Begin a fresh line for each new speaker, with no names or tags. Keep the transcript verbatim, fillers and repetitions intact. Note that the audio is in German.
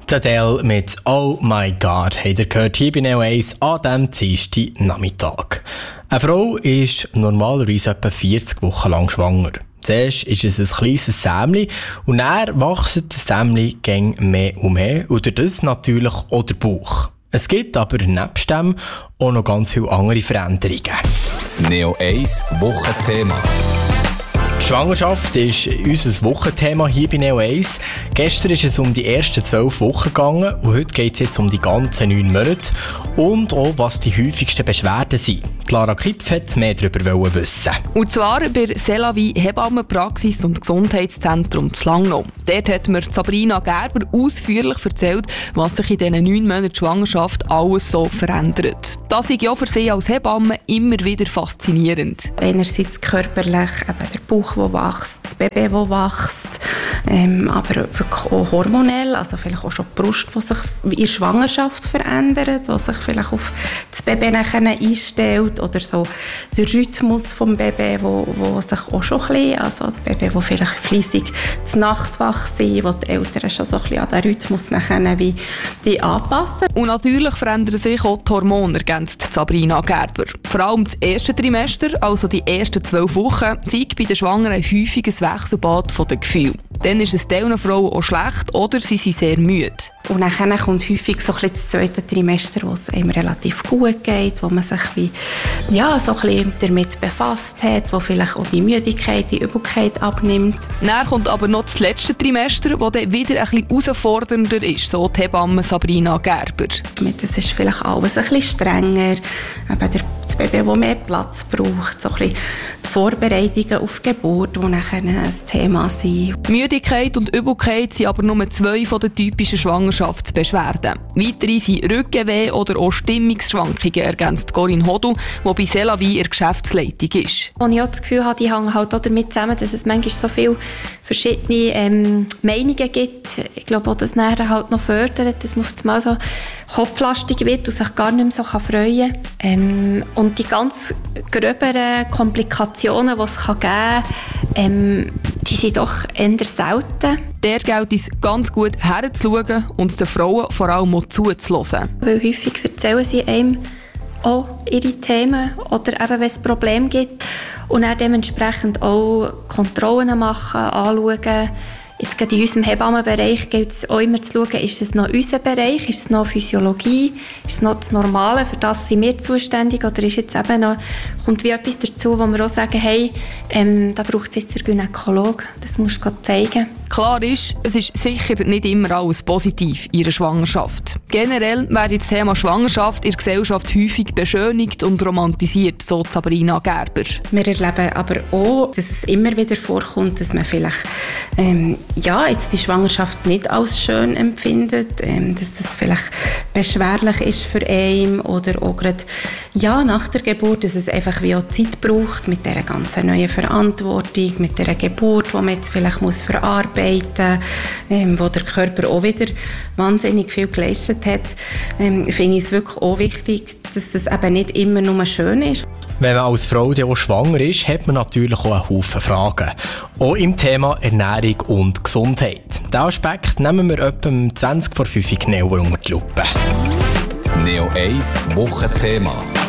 Adele mit «Oh my God» habt ihr gehört hier bei Neo eins an diesem Dienstagnachmittag. Eine Frau ist normalerweise etwa vierzig Wochen lang schwanger. Zuerst ist es ein kleines Sämli und dann wachsen die Sämli mehr und mehr und durch das natürlich auch der Bauch. Es gibt aber nebst dem auch noch ganz viele andere Veränderungen.
Das Neo eins Wochenthema.
Die Schwangerschaft ist unser Wochenthema hier bei Neo eins. Gestern ist es um die ersten zwölf Wochen gegangen und heute geht es jetzt um die ganzen neun Monate und auch, was die häufigsten Beschwerden sind. Clara Kipf hat mehr darüber wissen.
Und zwar bei Selavi Hebammenpraxis und Gesundheitszentrum zu Langnau. Dort hat mir Sabrina Gerber ausführlich erzählt, was sich in diesen neun Monaten Schwangerschaft alles so verändert. Das ist ja für sie als Hebamme immer wieder faszinierend.
Einerseits körperlich, eben der Bauch, der wächst, das Baby, das wächst, ähm, aber wirklich auch hormonell, also vielleicht auch schon die Brust, die sich in der Schwangerschaft verändert, die sich vielleicht auf das Baby nachher einstellt oder so der Rhythmus des Babys, wo, wo sich auch schon ein bisschen, also die Babys, die vielleicht fleissig zur Nacht wach sind, wo die Eltern schon so ein bisschen an den Rhythmus nachher wie, wie anpassen.
Und natürlich verändern sich auch die Hormone, ergänzt Sabrina Gerber. Vor allem das erste Trimester, also die ersten zwölf Wochen, zeigt bei den Schwangeren ein häufiges Wechselbad der Gefühle. Dann ist es den Frauen auch schlecht oder sie sind sehr müde.
Und dann kommt häufig so ein bisschen das zweite Trimester, wo es einem relativ gut geht, wo man sich wie, ja, so ein bisschen damit befasst hat, wo vielleicht auch die Müdigkeit, die Übelkeit abnimmt.
Dann kommt aber noch das letzte Trimester, das dann wieder ein bisschen herausfordernder ist, so die Hebamme Sabrina Gerber.
Das ist vielleicht alles ein bisschen strenger, eben der das Baby, das mehr Platz braucht, so ein bisschen die Vorbereitungen auf die Geburt, die nachher ein Thema sind.
Müdigkeit und Übelkeit sind aber nur zwei von den typischen Schwangerschaftsbeschwerden. Weitere sind Rückenweh oder auch Stimmungsschwankungen, ergänzt Corinne Hodu, die bei Selavi in der Geschäftsleitung ist.
Und ich habe das Gefühl, die hängen halt auch damit zusammen, dass es manchmal so viele verschiedene ähm, Meinungen gibt. Ich glaube auch, dass nachher halt noch fördert, dass man auf einmal so kopflastig wird und sich gar nicht mehr so freuen kann. Ähm, und die ganz gröberen Komplikationen, die es geben kann, ähm, die sind doch eher selten.
Der gilt es ganz gut herzuschauen und den Frauen vor allem auch zuzuhören.
Weil häufig erzählen sie einem auch ihre Themen oder eben, wenn es Probleme gibt und dann dementsprechend auch Kontrollen machen, anschauen. Jetzt gerade in unserem Hebammenbereich gilt es auch immer zu schauen, ist es noch unser Bereich, ist es noch Physiologie, ist es noch das Normale, für das sind wir zuständig, oder ist jetzt eben noch, kommt wie etwas dazu, wo wir auch sagen, hey, ähm, da braucht es jetzt den Gynäkologe, das musst du zeigen.
Klar ist, es ist sicher nicht immer alles positiv in einer Schwangerschaft. Generell wird das Thema Schwangerschaft in der Gesellschaft häufig beschönigt und romantisiert, so Sabrina Gerber.
Wir erleben aber auch, dass es immer wieder vorkommt, dass man vielleicht ähm, ja, jetzt die Schwangerschaft nicht als schön empfindet, ähm, dass das vielleicht beschwerlich ist für einen oder auch gerade ja, nach der Geburt, dass es einfach wie auch Zeit braucht mit dieser ganzen neuen Verantwortung, mit dieser Geburt, die man jetzt vielleicht muss verarbeiten muss, ähm, wo der Körper auch wieder wahnsinnig viel geleistet hat, ähm, finde ich es wirklich auch wichtig, dass das eben nicht immer nur schön ist.
Wenn man als Frau die auch schwanger ist, hat man natürlich auch einen Haufen Fragen. Auch im Thema Ernährung und Gesundheit. Diesen Aspekt nehmen wir etwa um zwanzig vor fünf genauer unter die Lupe.
Das Neo eins Wochenthema.